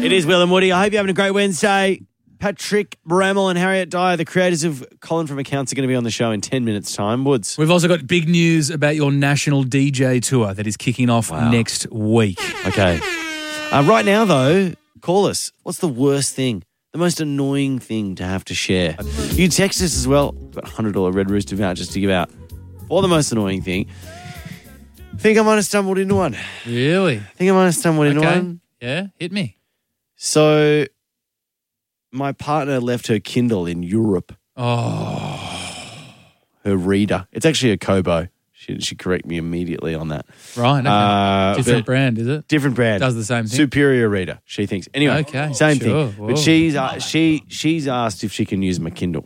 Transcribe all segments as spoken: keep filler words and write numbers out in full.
It is Will and Woody. I hope you're having a great Wednesday. Patrick Bramall and Harriet Dyer, the creators of Colin from Accounts, are going to be on the show in ten minutes' time. Woods. We've also got big news about your national D J tour that is kicking off Wow. next week. Okay. Uh, right now, though, call us. What's the worst thing, the most annoying thing to have to share? You text us as well. We've got one hundred dollars Red Rooster vouchers to give out for the most annoying thing. I think I might have stumbled into one. Really? I think I might have stumbled into Okay. one. Yeah, hit me. So, my partner left her Kindle in Europe. Oh. Her reader. It's actually a Kobo. She she correct me immediately on that. Right. Okay. Uh, Different but- brand, is it? Different brand. Does the same thing. Superior reader, she thinks. Anyway, Okay, same sure. thing. Whoa. But she's uh, she she's asked if she can use my Kindle.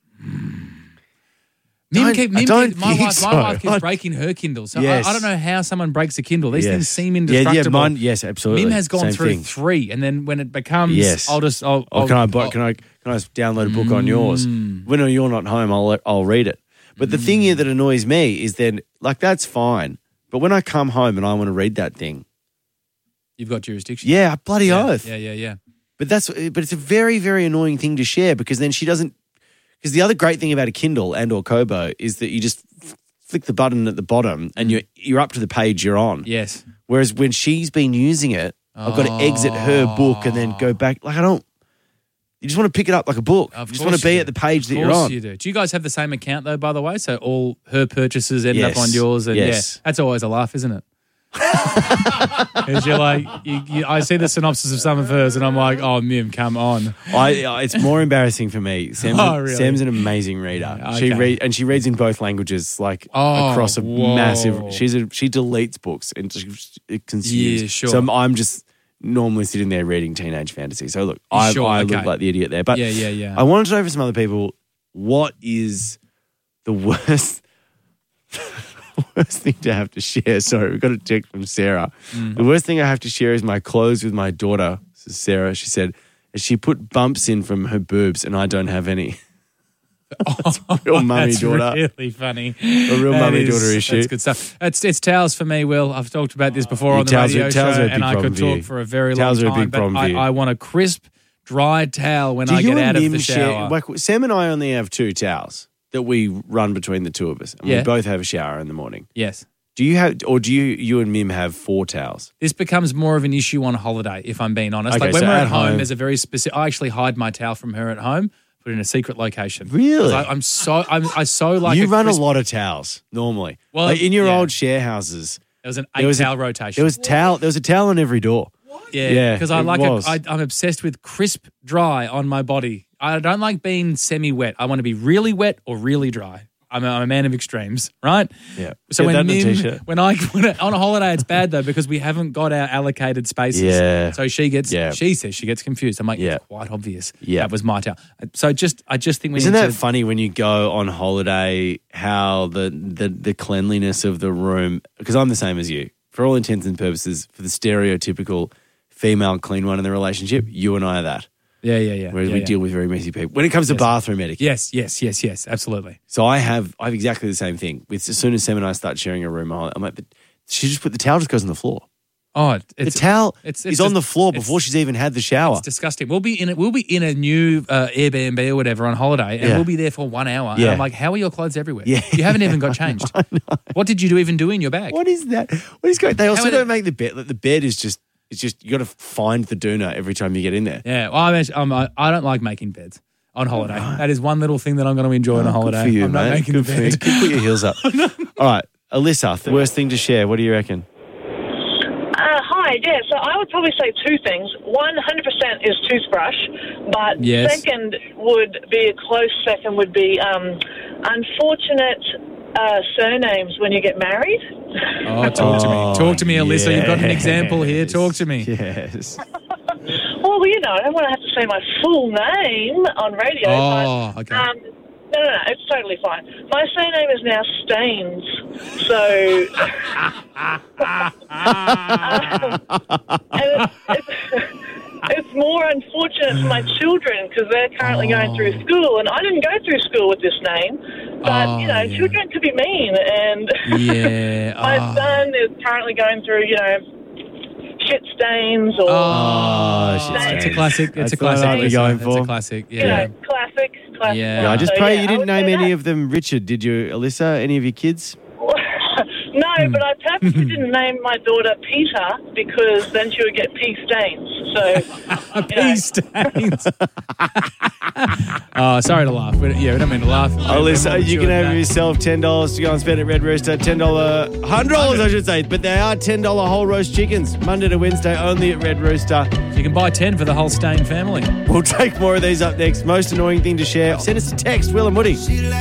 Mim Don't- keep, I Mim don't keep, my think wife, my so. wife keeps I- breaking her Kindle. So Yes. I, I don't know how someone breaks a Kindle. These Yes. things seem Yeah, indestructible. yeah, mine, yes, absolutely. Mim has gone Same through thing. three, and then when it becomes, Yes. I'll just, I'll, Oh, I'll, can I buy, I'll- can I can I download a book on yours? When you're not home, I'll I'll read it. But the thing here that annoys me is then like that's fine, but when I come home and I want to read that thing, You've got jurisdiction. yeah, bloody yeah, oath. Yeah, yeah, yeah. But that's but it's a very very annoying thing to share because then she doesn't. Because the other great thing about a Kindle and or Kobo is that you just f- flick the button at the bottom and you're you're up to the page you're on. Yes. Whereas when she's been using it, I've got to exit her book and then go back. Like I don't. You just want to pick it up like a book. Of you just want course to be you at do. the page Of that you're course on. you do. Do you guys have the same account though, by the way? So all her purchases end Yes. up on yours, and Yes. yeah, that's always a laugh, isn't it? Because you're like, you, you, I see the synopsis of some of hers, and I'm like, oh, Mim, come on. I, I- it's more embarrassing for me. Sam's, Oh, really? Sam's an amazing reader. Yeah, She okay. read and she reads in both languages, like Oh, across a whoa. massive. She's a she deletes books and she it consumes. Yeah, sure. So I'm, I'm just normally sitting there reading teenage fantasy. So look, I, Sure, I okay. look like the idiot there. But Yeah, yeah, yeah. I wanted to know from some other people what is the worst. Worst thing to have to share. Sorry, we got a text from Sarah. Mm. The worst thing I have to share is my clothes with my daughter. This is Sarah. She said she put bumps in from her boobs, and I don't have any. That's a real mummy That's daughter. really funny. A real That mummy is- daughter issue. That's good stuff. It's it's towels for me, Will. I've talked about this before Yeah, on the towels are- radio towels show, are a big and I problem could for you. talk for a very Towels long are a time. big But problem for I, you. I want a crisp, dry towel when Do I you get and out of Mim the share? shower. Like Sam and I only have two towels that we run between the two of us, and Yeah. we both have a shower in the morning. Yes. Do you have, or do you you and Mim have four towels? This becomes more of an issue on holiday, if I'm being honest. Okay, like when so we're at at home, home- there's a very specific. I actually hide my towel from her at home, put it in a secret location. Really? 'Cause I, I'm so I'm I so like you a run crisp, a lot of towels normally. Well, like in your yeah. old share houses, There was an there eight was a- towel rotation. there was towel. There was a towel on every door. Yeah, Yeah, because I it like was. it. I, I'm obsessed with crisp, dry on my body. I don't like being semi-wet. I want to be really wet or really dry. I'm a, I'm a man of extremes, right? Yeah. So Get when that in a Mim, t-shirt. when I when I- on a holiday, it's bad though because we haven't got our allocated spaces. Yeah. So she gets. Yeah. She says she gets confused. I'm like, Yeah. it's quite obvious. Yeah. That was my towel. So just I just think we Isn't need that to. funny when you go on holiday? How the the the cleanliness of the room? Because I'm the same as you. For all intents and purposes, for the stereotypical female clean one in the relationship, you and I are that. Yeah, yeah, yeah. Whereas yeah, we yeah. deal with very messy people. When it comes to Yes. bathroom etiquette, Yes, yes, yes, yes. Absolutely. so I have I have exactly the same thing. With as soon as Sam and I start sharing a room, I'm like, she just put the towel just goes on the floor. Oh, it- it's the towel it's- is it's on just- the floor it's- before she's even had the shower. It's disgusting. We'll be in a, we'll be in a new uh, Airbnb or whatever on holiday, and Yeah. we'll be there for one hour. And Yeah. I'm like, how are your clothes everywhere? Yeah. You haven't even got changed. What did you do even do in your bag? What is that? What is going? They also How are don't they- make the bed. Like the bed is just. It's just you got to find the doona every time you get in there. Yeah, well, I, mean, um, I I don't like making beds on holiday. That is one little thing that I'm going to enjoy on a holiday. Good for you, I'm mate. not making Good the for you. bed. Put your heels up. All right, Alyssa. The worst thing to share. What do you reckon? Uh, hi, yeah, so I would probably say two things. One, one hundred percent is toothbrush, but Yes. second would be, a close second would be um, unfortunate uh, surnames when you get married. Oh, talk to me. Talk to me, Alyssa. You've got an yes. example here. Talk to me. Yes. Well, you know, I don't want to have to say my full name on radio, Oh, but okay. um, no, no, no, it's totally fine. My surname is now Staines, so... and it's, it's, it's more unfortunate for my children because they're currently going through school, and I didn't go through school with this name, but, Oh, you know, yeah. children could be mean, and Yeah. my oh. son is currently going through, you know, shit stains or... Oh, shit It's a classic. It's That's a the one classic. I'd be Lisa. going It's for. a classic. You Yeah. know, classic, classic. Yeah. Yeah, I just So, pray yeah, you I didn't would name say any that. of them Richard, did you, Alyssa? Any of your kids? No, but I purposely didn't name my daughter Peter because then she would get pea stains. So, you know. Pea stains. Oh, sorry to laugh. We, yeah, we don't mean to laugh. Alyssa, you can have yourself ten dollars to go and spend at Red Rooster. ten dollars, one hundred dollars I should say, but they are ten dollars whole roast chickens, Monday to Wednesday only at Red Rooster. You can buy ten for the whole Stain family. We'll take more of these up next. Most annoying thing to share. Send us a text, Will and Woody.